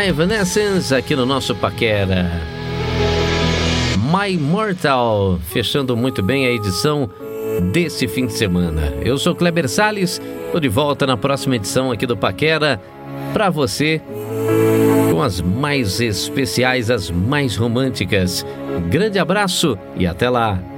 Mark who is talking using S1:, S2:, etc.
S1: Evanescence aqui no nosso Paquera. My Immortal, fechando muito bem a edição desse fim de semana. Eu sou Kleber Salles, tô de volta na próxima edição aqui do Paquera pra você, com as mais especiais, as mais românticas. Grande abraço e até lá!